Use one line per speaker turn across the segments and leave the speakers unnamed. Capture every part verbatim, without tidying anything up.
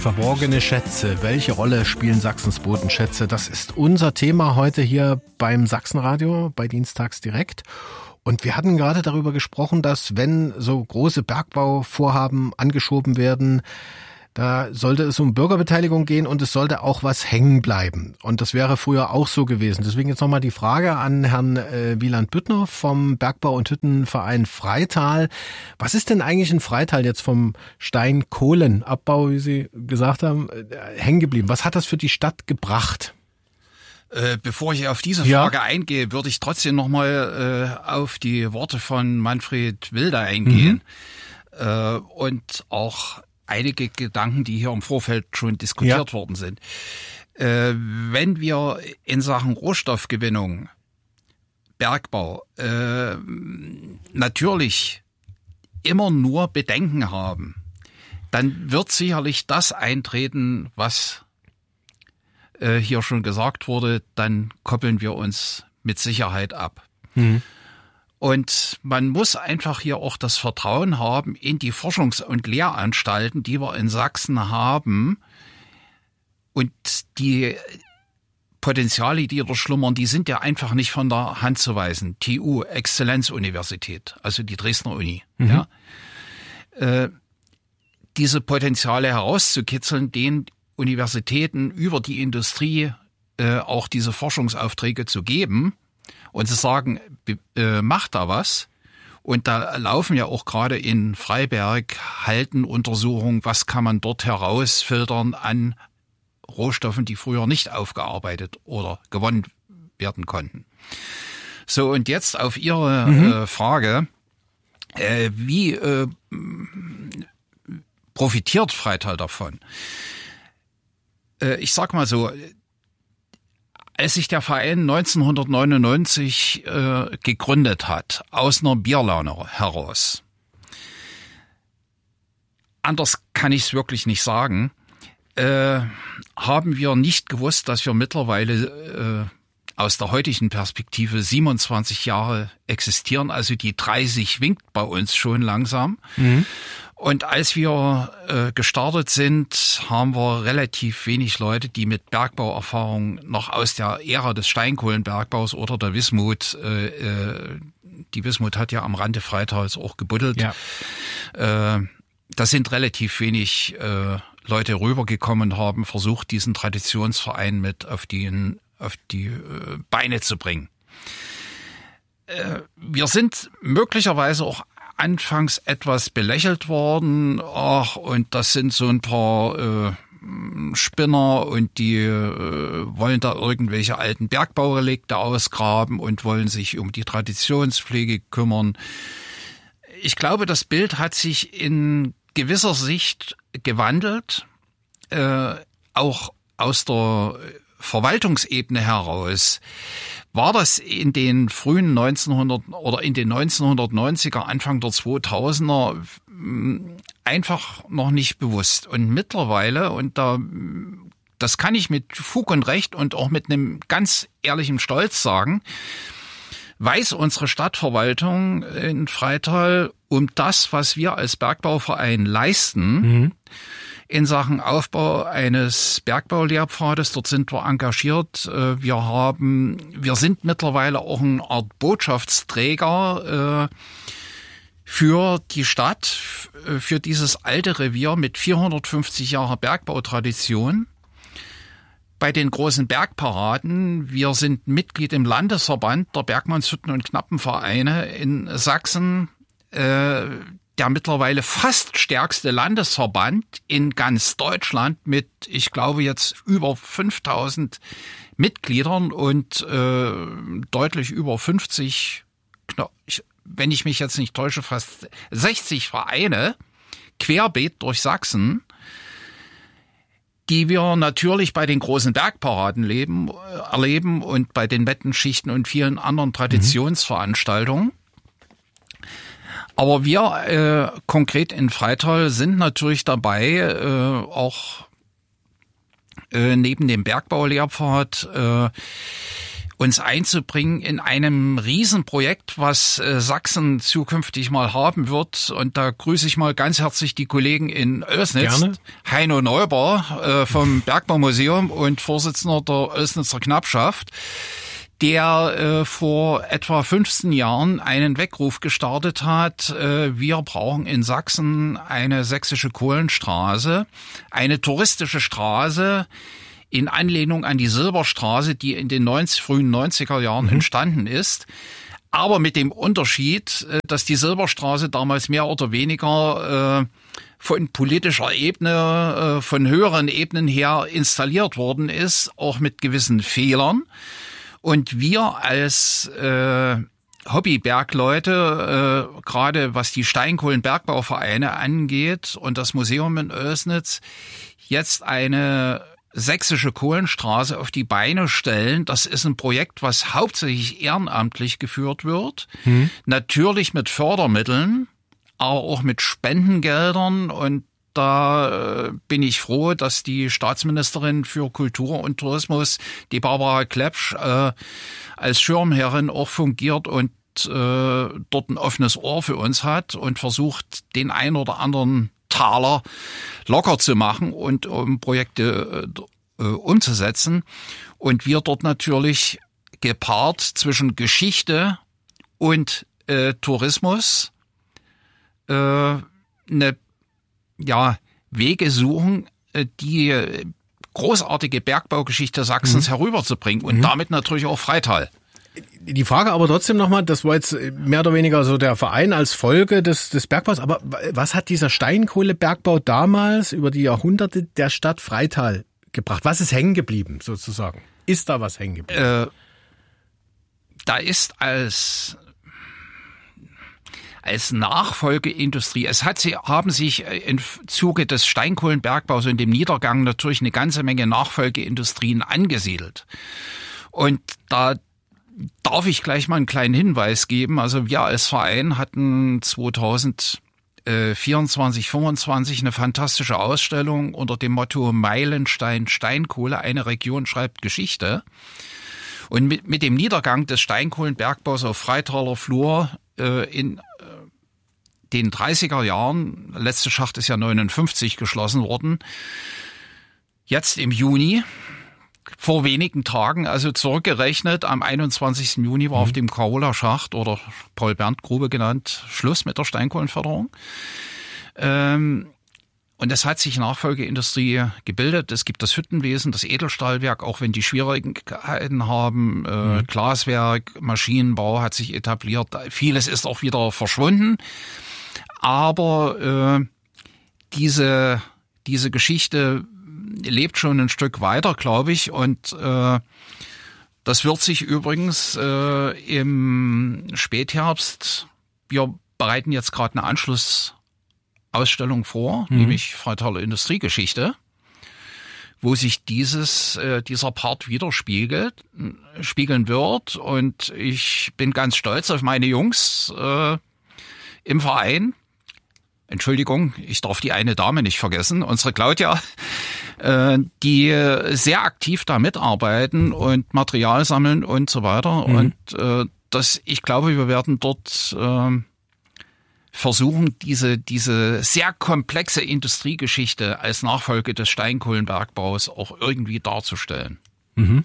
Verborgene Schätze. Welche Rolle spielen Sachsens Bodenschätze? Das ist unser Thema heute hier beim Sachsenradio, bei Dienstags direkt. Und wir hatten gerade darüber gesprochen, dass wenn so große Bergbauvorhaben angeschoben werden, da sollte es um Bürgerbeteiligung gehen und es sollte auch was hängen bleiben. Und das wäre früher auch so gewesen. Deswegen jetzt nochmal die Frage an Herrn äh, Wieland Büttner vom Bergbau- und Hüttenverein Freital. Was ist denn eigentlich in Freital jetzt vom Steinkohlenabbau, wie Sie gesagt haben, äh, hängen geblieben? Was hat das für die Stadt gebracht?
Äh, bevor ich auf diese Frage ja. eingehe, würde ich trotzdem nochmal äh, auf die Worte von Manfred Wilder eingehen. Mhm. Äh, und auch einige Gedanken, die hier im Vorfeld schon diskutiert ja. worden sind. Äh, wenn wir in Sachen Rohstoffgewinnung, Bergbau, äh, natürlich immer nur Bedenken haben, dann wird sicherlich das eintreten, was äh, hier schon gesagt wurde, dann koppeln wir uns mit Sicherheit ab. Mhm. Und man muss einfach hier auch das Vertrauen haben in die Forschungs- und Lehranstalten, die wir in Sachsen haben. Und die Potenziale, die da schlummern, die sind ja einfach nicht von der Hand zu weisen. T U, Exzellenzuniversität, also die Dresdner Uni. Mhm. Ja. Äh, diese Potenziale herauszukitzeln, den Universitäten über die Industrie äh, auch diese Forschungsaufträge zu geben, und zu sagen, äh, macht da was. Und da laufen ja auch gerade in Freiberg Haltenuntersuchungen, was kann man dort herausfiltern an Rohstoffen, die früher nicht aufgearbeitet oder gewonnen werden konnten. So, und jetzt auf Ihre mhm. äh, Frage, äh, wie äh, profitiert Freital davon? Äh, ich sag mal so, als sich der Verein neunzehnhundertneunundneunzig äh, gegründet hat, aus einer Bierlaune heraus, anders kann ich es wirklich nicht sagen, äh, haben wir nicht gewusst, dass wir mittlerweile äh, aus der heutigen Perspektive siebenundzwanzig Jahre existieren. Also die dreißig winkt bei uns schon langsam. Mhm. Und als wir äh, gestartet sind, haben wir relativ wenig Leute, die mit Bergbauerfahrung noch aus der Ära des Steinkohlenbergbaus oder der Wismut, äh, äh, die Wismut hat ja am Rande Freitals auch gebuddelt. Ja. Äh, da sind relativ wenig äh, Leute rübergekommen und haben versucht, diesen Traditionsverein mit auf die, auf die äh, Beine zu bringen. Äh, wir sind möglicherweise auch anfangs etwas belächelt worden, ach, und das sind so ein paar äh, Spinner und die äh, wollen da irgendwelche alten Bergbaurelikte ausgraben und wollen sich um die Traditionspflege kümmern. Ich glaube, das Bild hat sich in gewisser Sicht gewandelt, äh, auch aus der Verwaltungsebene heraus. War das in den frühen neunzehnhundert oder in den neunzehnhundertneunziger, Anfang der zweitausender einfach noch nicht bewusst. Und mittlerweile, und da, das kann ich mit Fug und Recht und auch mit einem ganz ehrlichen Stolz sagen, weiß unsere Stadtverwaltung in Freital um das, was wir als Bergbauverein leisten, mhm. in Sachen Aufbau eines Bergbaulehrpfades. Dort sind wir engagiert. Wir haben, wir sind mittlerweile auch eine Art Botschaftsträger äh, für die Stadt, für dieses alte Revier mit vierhundertfünfzig Jahren Bergbautradition. Bei den großen Bergparaden, wir sind Mitglied im Landesverband der Bergmannshütten- und Knappenvereine in Sachsen, äh, der mittlerweile fast stärkste Landesverband in ganz Deutschland mit, ich glaube, jetzt über fünftausend Mitgliedern und äh, deutlich über fünfzig, wenn ich mich jetzt nicht täusche, fast sechzig Vereine querbeet durch Sachsen, die wir natürlich bei den großen Bergparaden leben, erleben und bei den Wettenschichten und vielen anderen Traditionsveranstaltungen. Aber wir äh, konkret in Freital sind natürlich dabei, äh, auch äh, neben dem Bergbaulehrpfad äh, uns einzubringen in einem Riesenprojekt, was äh, Sachsen zukünftig mal haben wird. Und da grüße ich mal ganz herzlich die Kollegen in Oelsnitz.
Gerne.
Heino Neuber äh, vom Bergbaumuseum und Vorsitzender der Oelsnitzer Knappschaft, der äh, vor etwa fünfzehn Jahren einen Weckruf gestartet hat. Äh, wir brauchen in Sachsen eine sächsische Kohlenstraße, eine touristische Straße, in Anlehnung an die Silberstraße, die in den neunzig, frühen neunziger Jahren mhm. entstanden ist. Aber mit dem Unterschied, dass die Silberstraße damals mehr oder weniger äh, von politischer Ebene, äh, von höheren Ebenen her installiert worden ist, auch mit gewissen Fehlern. Und wir als äh, Hobbybergleute, äh, gerade was die Steinkohlenbergbauvereine angeht und das Museum in Oelsnitz, jetzt eine sächsische Kohlenstraße auf die Beine stellen. Das ist ein Projekt, was hauptsächlich ehrenamtlich geführt wird. Hm. Natürlich mit Fördermitteln, aber auch mit Spendengeldern. Und da äh, bin ich froh, dass die Staatsministerin für Kultur und Tourismus, die Barbara Klepsch, äh, als Schirmherrin auch fungiert und äh, dort ein offenes Ohr für uns hat und versucht, den ein oder anderen Taler locker zu machen und um Projekte äh, umzusetzen. Und wir dort natürlich gepaart zwischen Geschichte und äh, Tourismus äh, eine ja, Wege suchen, äh, die großartige Bergbaugeschichte Sachsens mhm. herüberzubringen und mhm. damit natürlich auch Freital.
Die Frage aber trotzdem nochmal, das war jetzt mehr oder weniger so der Verein als Folge des, des Bergbaus, aber was hat dieser Steinkohlebergbau damals über die Jahrhunderte der Stadt Freital gebracht? Was ist hängen geblieben sozusagen? Ist da was hängen geblieben?
Äh, da ist als als Nachfolgeindustrie, es hat sie, haben sich im Zuge des Steinkohlenbergbaus und dem Niedergang natürlich eine ganze Menge Nachfolgeindustrien angesiedelt. Und da darf ich gleich mal einen kleinen Hinweis geben. Also wir als Verein hatten zweitausendvierundzwanzig, fünfundzwanzig eine fantastische Ausstellung unter dem Motto Meilenstein Steinkohle, eine Region schreibt Geschichte. Und mit, mit dem Niedergang des Steinkohlenbergbaus auf Freitaler Flur äh, in äh, den dreißiger Jahren, letzte Schacht ist ja neunundfünfzig geschlossen worden, jetzt im Juni, vor wenigen Tagen, also zurückgerechnet, am einundzwanzigsten Juni war mhm. auf dem Karola-Schacht oder Paul-Berndt-Grube genannt, Schluss mit der Steinkohlenförderung. Ähm, und es hat sich Nachfolgeindustrie gebildet. Es gibt das Hüttenwesen, das Edelstahlwerk, auch wenn die Schwierigkeiten haben. Äh, mhm. Glaswerk, Maschinenbau hat sich etabliert. Vieles ist auch wieder verschwunden. Aber äh, diese, diese Geschichte lebt schon ein Stück weiter, glaube ich, und äh, das wird sich übrigens äh, im Spätherbst, wir bereiten jetzt gerade eine Anschlussausstellung vor, mhm. nämlich Freitaler Industriegeschichte, wo sich dieses äh, dieser Part widerspiegelt, spiegeln wird, und ich bin ganz stolz auf meine Jungs äh, im Verein. Entschuldigung, ich darf die eine Dame nicht vergessen, unsere Claudia, die sehr aktiv da mitarbeiten und Material sammeln und so weiter. Mhm. Und äh, das, ich glaube, wir werden dort äh, versuchen, diese diese sehr komplexe Industriegeschichte als Nachfolge des Steinkohlenbergbaus auch irgendwie darzustellen.
Mhm.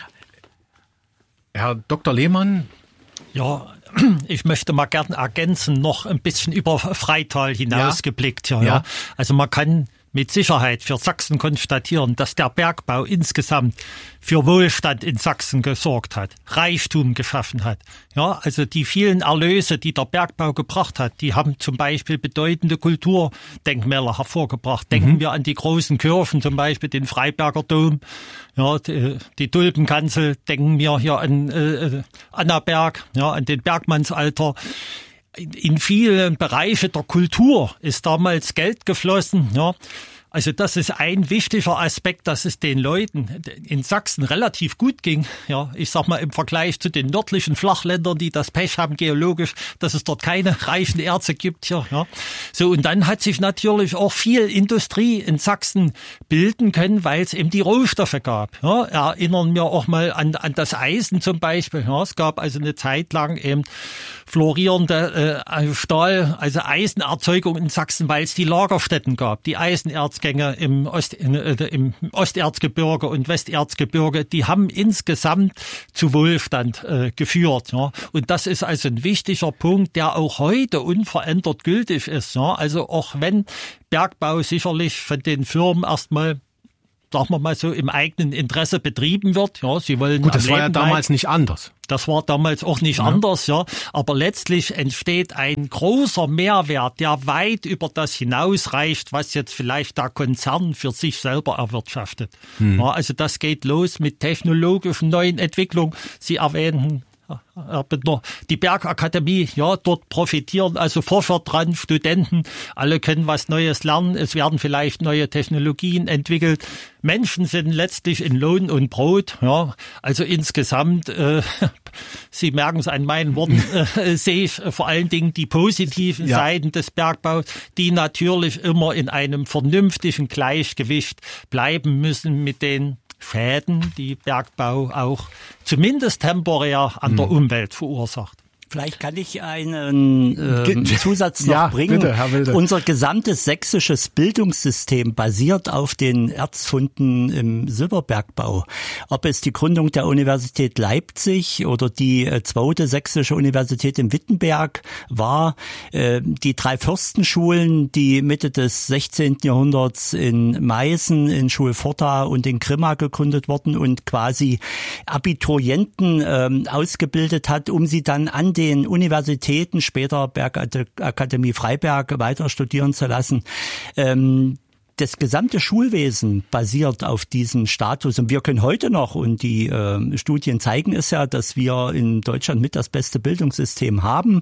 Herr Doktor Lehmann?
Ja, ich möchte mal gern ergänzen, noch ein bisschen über Freital hinausgeblickt. Ja. Ja, ja. Also man kann mit Sicherheit für Sachsen konstatieren, dass der Bergbau insgesamt für Wohlstand in Sachsen gesorgt hat, Reichtum geschaffen hat. Ja, also die vielen Erlöse, die der Bergbau gebracht hat, die haben zum Beispiel bedeutende Kulturdenkmäler hervorgebracht. Denken mhm. wir an die großen Kirchen, zum Beispiel den Freiberger Dom, ja, die, die Tulpenkanzel, denken wir hier an äh, Annaberg, ja, an den Bergmannsalter. In vielen Bereiche der Kultur ist damals Geld geflossen, ja. Also das ist ein wichtiger Aspekt, dass es den Leuten in Sachsen relativ gut ging. Ja, ich sag mal im Vergleich zu den nördlichen Flachländern, die das Pech haben geologisch, dass es dort keine reichen Erze gibt hier. Ja, so und dann hat sich natürlich auch viel Industrie in Sachsen bilden können, weil es eben die Rohstoffe gab. Ja, erinnern wir auch mal an, an das Eisen zum Beispiel. Ja, es gab also eine Zeit lang eben florierende äh, Stahl, also Eisenerzeugung in Sachsen, weil es die Lagerstätten gab, die Eisenerzgänge im, Ost, in, äh, im Osterzgebirge und Westerzgebirge, die haben insgesamt zu Wohlstand äh, geführt. Ja. Und das ist also ein wichtiger Punkt, der auch heute unverändert gültig ist. Ja. Also auch wenn Bergbau sicherlich von den Firmen erstmal, sagen wir mal so, im eigenen Interesse betrieben wird. Ja, sie wollen
Gut, das war ja damals nicht anders.
Das war damals auch nicht ja. anders, ja. Aber letztlich entsteht ein großer Mehrwert, der weit über das hinausreicht, was jetzt vielleicht der Konzern für sich selber erwirtschaftet. Hm. Ja, also das geht los mit technologischen neuen Entwicklungen. Sie erwähnten die Bergakademie, ja, dort profitieren also Forscher dran, Studenten, alle können was Neues lernen, es werden vielleicht neue Technologien entwickelt. Menschen sind letztlich in Lohn und Brot, ja, also insgesamt, äh, Sie merken es an meinen Worten, äh, sehe ich vor allen Dingen die positiven ja. Seiten des Bergbaus, die natürlich immer in einem vernünftigen Gleichgewicht bleiben müssen mit den Schäden, die Bergbau auch zumindest temporär an der Umwelt verursacht.
Vielleicht kann ich einen äh, Zusatz noch
ja,
bringen.
Bitte, Herr Wilde.
Unser gesamtes sächsisches Bildungssystem basiert auf den Erzfunden im Silberbergbau. Ob es die Gründung der Universität Leipzig oder die äh, zweite sächsische Universität in Wittenberg war, äh, die drei Fürstenschulen, die Mitte des sechzehnten Jahrhunderts in Meißen, in Schulforta und in Grimma gegründet wurden und quasi Abiturienten äh, ausgebildet hat, um sie dann an den Universitäten, später Bergakademie Freiberg, weiter studieren zu lassen. Ähm, Das gesamte Schulwesen basiert auf diesem Status und wir können heute noch, und die äh, Studien zeigen es ja, dass wir in Deutschland mit das beste Bildungssystem haben.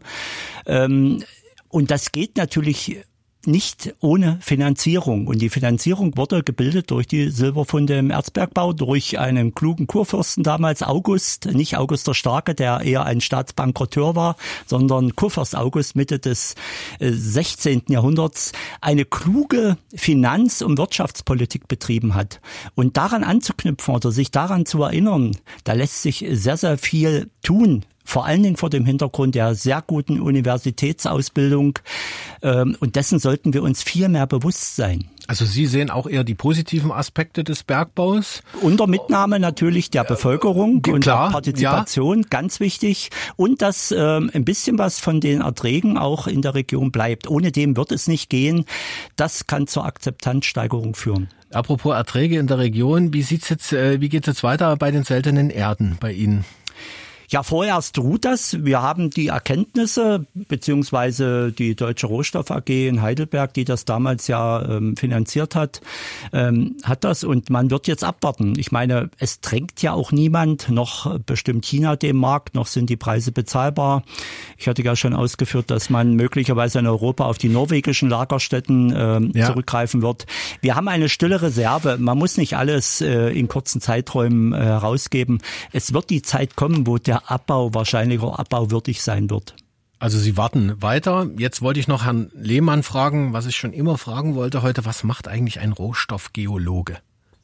Ähm, und das geht natürlich nicht ohne Finanzierung. Und die Finanzierung wurde gebildet durch die Silberfunde im Erzbergbau, durch einen klugen Kurfürsten damals, August, nicht August der Starke, der eher ein Staatsbankrotteur war, sondern Kurfürst August Mitte des äh, sechzehnten Jahrhunderts eine kluge Finanz- und Wirtschaftspolitik betrieben hat. Und daran anzuknüpfen oder sich daran zu erinnern, da lässt sich sehr, sehr viel tun. Vor allen Dingen vor dem Hintergrund der sehr guten Universitätsausbildung. Und dessen sollten wir uns viel mehr bewusst sein.
Also Sie sehen auch eher die positiven Aspekte des Bergbaus?
Unter Mitnahme natürlich der Bevölkerung
äh,
und
klar,
der Partizipation, ja. Ganz wichtig. Und dass äh, ein bisschen was von den Erträgen auch in der Region bleibt. Ohne dem wird es nicht gehen. Das kann zur Akzeptanzsteigerung führen.
Apropos Erträge in der Region, wie sieht's jetzt, äh, wie geht's jetzt weiter bei den seltenen Erden bei Ihnen?
Ja, vorerst ruht das. Wir haben die Erkenntnisse, beziehungsweise die Deutsche Rohstoff A G in Heidelberg, die das damals ja ähm, finanziert hat, ähm, hat das. Und man wird jetzt abwarten. Ich meine, es drängt ja auch niemand, noch bestimmt China den Markt, noch sind die Preise bezahlbar. Ich hatte ja schon ausgeführt, dass man möglicherweise in Europa auf die norwegischen Lagerstätten ähm, ja. zurückgreifen wird. Wir haben eine stille Reserve. Man muss nicht alles äh, in kurzen Zeiträumen äh, herausgeben. Es wird die Zeit kommen, wo der Abbau wahrscheinlich auch abbauwürdig sein wird.
Also Sie warten weiter. Jetzt wollte ich noch Herrn Lehmann fragen, was ich schon immer fragen wollte heute. Was macht eigentlich ein Rohstoffgeologe?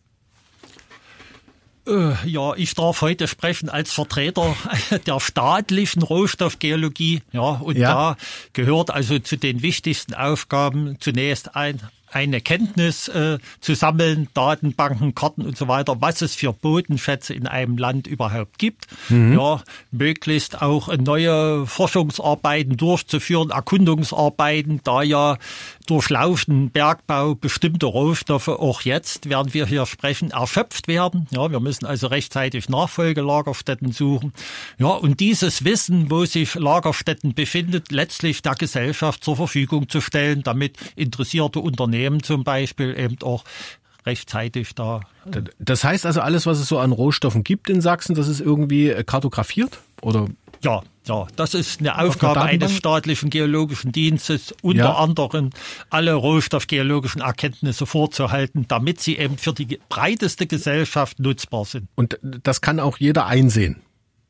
Äh, ja, ich darf heute sprechen als Vertreter der staatlichen Rohstoffgeologie. Ja, und ja. da gehört also zu den wichtigsten Aufgaben zunächst ein eine Kenntnis äh, zu sammeln, Datenbanken, Karten und so weiter, was es für Bodenschätze in einem Land überhaupt gibt. Mhm. Ja, möglichst auch neue Forschungsarbeiten durchzuführen, Erkundungsarbeiten, da ja durch laufenden Bergbau bestimmte Rohstoffe auch jetzt, während wir hier sprechen, erschöpft werden. Ja, wir müssen also rechtzeitig Nachfolgelagerstätten suchen. Ja, und dieses Wissen, wo sich Lagerstätten befindet, letztlich der Gesellschaft zur Verfügung zu stellen, damit interessierte Unternehmen zum Beispiel eben auch rechtzeitig da.
Das heißt also, alles, was es so an Rohstoffen gibt in Sachsen, das ist irgendwie kartografiert, oder?
Ja, Ja, das ist eine Aufgabe eines staatlichen Geologischen Dienstes, unter ja. anderem alle rohstoffgeologischen Erkenntnisse vorzuhalten, damit sie eben für die breiteste Gesellschaft nutzbar sind.
Und das kann auch jeder einsehen?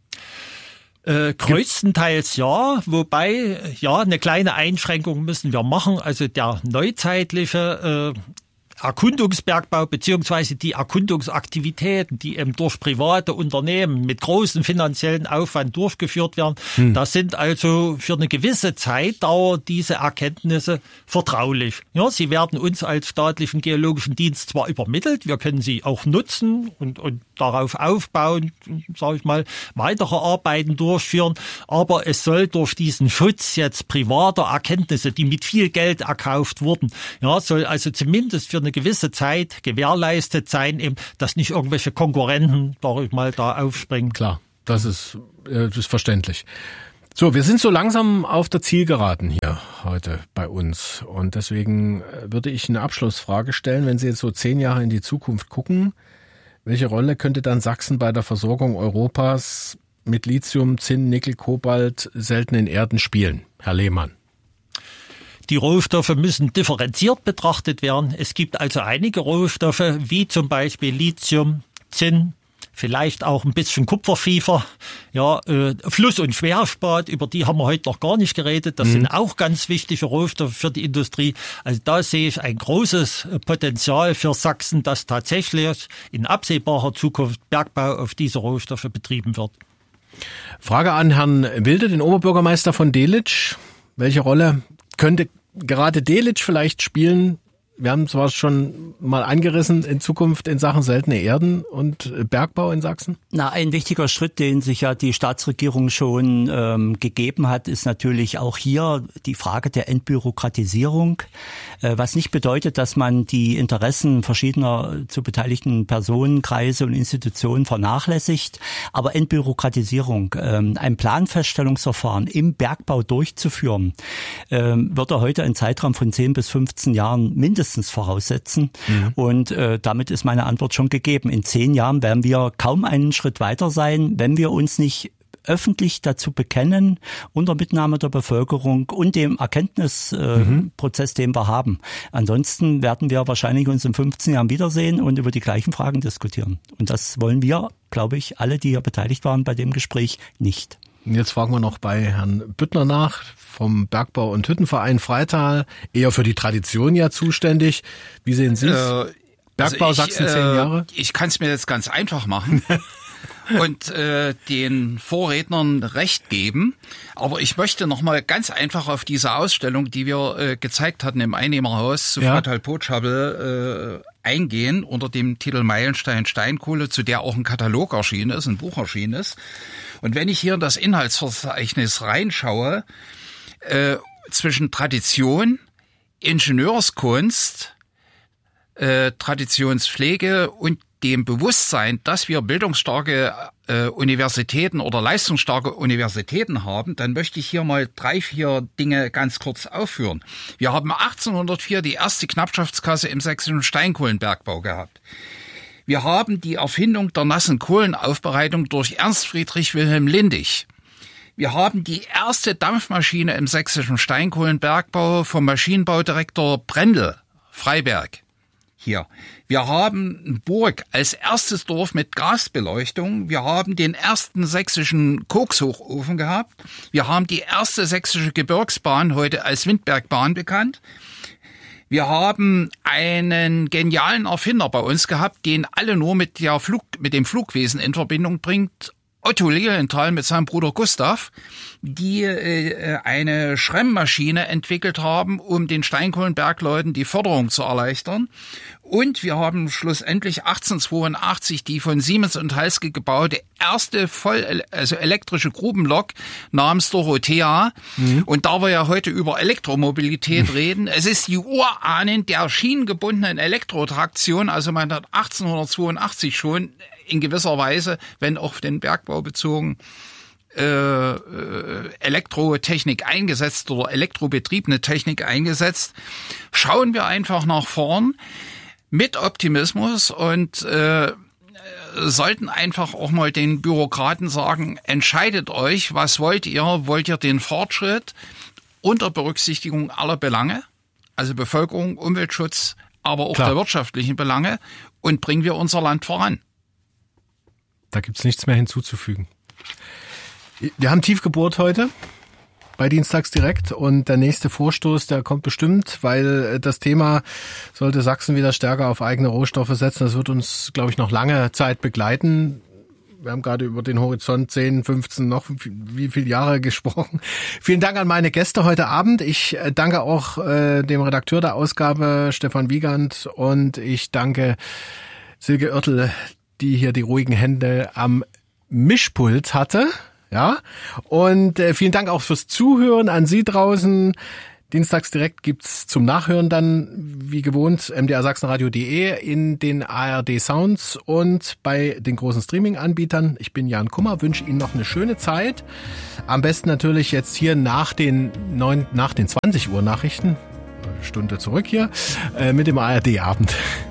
Äh, größtenteils ja, wobei, ja, eine kleine Einschränkung müssen wir machen. Also der neuzeitliche äh, Erkundungsbergbau beziehungsweise die Erkundungsaktivitäten, die eben durch private Unternehmen mit großem finanziellen Aufwand durchgeführt werden, hm. das sind also für eine gewisse Zeitdauer diese Erkenntnisse vertraulich. Ja, sie werden uns als staatlichen Geologischen Dienst zwar übermittelt, wir können sie auch nutzen und, und darauf aufbauen, sage ich mal, weitere Arbeiten durchführen, aber es soll durch diesen Schutz jetzt privater Erkenntnisse, die mit viel Geld erkauft wurden, ja, soll also zumindest für eine gewisse Zeit gewährleistet sein, eben, dass nicht irgendwelche Konkurrenten, sag ich mal, da aufspringen.
Klar, das ist, das ist verständlich. So, wir sind so langsam auf der Zielgeraden hier heute bei uns und deswegen würde ich eine Abschlussfrage stellen, wenn Sie jetzt so zehn Jahre in die Zukunft gucken, welche Rolle könnte dann Sachsen bei der Versorgung Europas mit Lithium, Zinn, Nickel, Kobalt, seltenen Erden spielen? Herr Lehmann.
Die Rohstoffe müssen differenziert betrachtet werden. Es gibt also einige Rohstoffe, wie zum Beispiel Lithium, Zinn, vielleicht auch ein bisschen Kupferschiefer, ja, äh, Fluss- und Schwerspat, über die haben wir heute noch gar nicht geredet. Das mhm. sind auch ganz wichtige Rohstoffe für die Industrie. Also da sehe ich ein großes Potenzial für Sachsen, dass tatsächlich in absehbarer Zukunft Bergbau auf diese Rohstoffe betrieben wird.
Frage an Herrn Wilde, den Oberbürgermeister von Delitzsch. Welche Rolle könnte gerade Delitzsch vielleicht spielen? Wir haben zwar schon mal angerissen in Zukunft in Sachen seltene Erden und Bergbau in Sachsen.
Na, ein wichtiger Schritt, den sich ja die Staatsregierung schon ähm, gegeben hat, ist natürlich auch hier die Frage der Entbürokratisierung, äh, was nicht bedeutet, dass man die Interessen verschiedener zu beteiligten Personenkreise und Institutionen vernachlässigt, aber Entbürokratisierung, ähm, ein Planfeststellungsverfahren im Bergbau durchzuführen, ähm, wird er heute einen Zeitraum von zehn bis fünfzehn Jahren mindestens voraussetzen. Mhm. Und äh, damit ist meine Antwort schon gegeben. In zehn Jahren werden wir kaum einen Schritt weiter sein, wenn wir uns nicht öffentlich dazu bekennen, unter Mitnahme der Bevölkerung und dem Erkenntnisprozess, äh, mhm. den wir haben. Ansonsten werden wir wahrscheinlich uns in fünfzehn Jahren wiedersehen und über die gleichen Fragen diskutieren. Und das wollen wir, glaube ich, alle, die hier beteiligt waren bei dem Gespräch, nicht.
Jetzt fragen wir noch bei Herrn Büttner nach, vom Bergbau- und Hüttenverein Freital, eher für die Tradition ja zuständig. Wie sehen Sie es? Äh, Bergbau
also ich,
Sachsen zehn Jahre?
Äh, ich kann es mir jetzt ganz einfach machen und äh, den Vorrednern recht geben. Aber ich möchte noch mal ganz einfach auf diese Ausstellung, die wir äh, gezeigt hatten im Einnehmerhaus zu ja. Freital-Potschabel, äh, eingehen unter dem Titel Meilenstein Steinkohle, zu der auch ein Katalog erschienen ist, ein Buch erschienen ist. Und wenn ich hier in das Inhaltsverzeichnis reinschaue, äh, zwischen Tradition, Ingenieurskunst, äh, Traditionspflege und dem Bewusstsein, dass wir bildungsstarke äh, Universitäten oder leistungsstarke Universitäten haben, dann möchte ich hier mal drei, vier Dinge ganz kurz aufführen. Wir haben achtzehnhundertvier die erste Knappschaftskasse im sächsischen Steinkohlenbergbau gehabt. Wir haben die Erfindung der nassen Kohlenaufbereitung durch Ernst Friedrich Wilhelm Lindig. Wir haben die erste Dampfmaschine im sächsischen Steinkohlenbergbau vom Maschinenbaudirektor Brendel, Freiberg. Hier. Wir haben Burg als erstes Dorf mit Gasbeleuchtung. Wir haben den ersten sächsischen Kokshochofen gehabt. Wir haben die erste sächsische Gebirgsbahn, heute als Windbergbahn bekannt. Wir haben einen genialen Erfinder bei uns gehabt, den alle nur mit der Flug, mit dem Flugwesen in Verbindung bringt. Otto Lilienthal mit seinem Bruder Gustav, die äh, eine Schremmmaschine entwickelt haben, um den Steinkohlenbergleuten die Förderung zu erleichtern. Und wir haben schlussendlich achtzehnhundertzweiundachtzig die von Siemens und Halske gebaute erste voll, also elektrische Grubenlok namens Dorothea. Mhm. Und da wir ja heute über Elektromobilität mhm. reden, es ist die Urahnen der schienengebundenen Elektrotraktion, also man hat achtzehnhundertzweiundachtzig schon in gewisser Weise, wenn auch auf den Bergbau bezogen, äh, Elektrotechnik eingesetzt oder elektrobetriebene Technik eingesetzt. Schauen wir einfach nach vorn mit Optimismus und äh, sollten einfach auch mal den Bürokraten sagen, entscheidet euch, was wollt ihr? Wollt ihr den Fortschritt unter Berücksichtigung aller Belange, also Bevölkerung, Umweltschutz, aber auch Klar. der wirtschaftlichen Belange, und bringen wir unser Land voran?
Da gibt's nichts mehr hinzuzufügen. Wir haben Tiefgeburt heute bei Dienstags direkt, und der nächste Vorstoß, der kommt bestimmt, weil das Thema, sollte Sachsen wieder stärker auf eigene Rohstoffe setzen, das wird uns, glaube ich, noch lange Zeit begleiten. Wir haben gerade über den Horizont zehn, fünfzehn, noch wie viele Jahre gesprochen. Vielen Dank an meine Gäste heute Abend. Ich danke auch äh, dem Redakteur der Ausgabe, Stefan Wiegand, und ich danke Silke Oertel, die hier die ruhigen Hände am Mischpult hatte. Ja, und äh, vielen Dank auch fürs Zuhören an Sie draußen. Dienstags direkt gibt's zum Nachhören dann, wie gewohnt, m d r sachsenradio punkt d e, in den A R D Sounds und bei den großen Streaming-Anbietern. Ich bin Jan Kummer, wünsche Ihnen noch eine schöne Zeit. Am besten natürlich jetzt hier nach den neun, nach den zwanzig Uhr Nachrichten, Stunde zurück hier, äh, mit dem A R D-Abend.